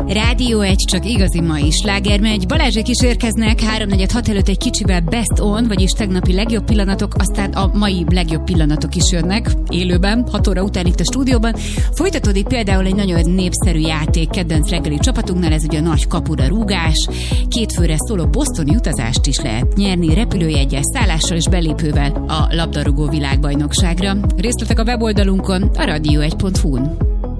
Rádió 1, csak igazi mai sláger megy. Balázsék is érkeznek 3-4-6 előtt egy kicsivel best on, vagyis tegnapi legjobb pillanatok, aztán a mai legjobb pillanatok is jönnek élőben, 6 óra után itt a stúdióban. Folytatódik például egy nagyon népszerű játék kedvenc reggeli csapatunknál, ez ugye a nagy kapura rúgás. 2 főre szóló bostoni utazást is lehet nyerni, repülőjeggyel, szállással és belépővel a labdarúgó világbajnokságra. Részletek a weboldalunkon, a radio1.hu-n.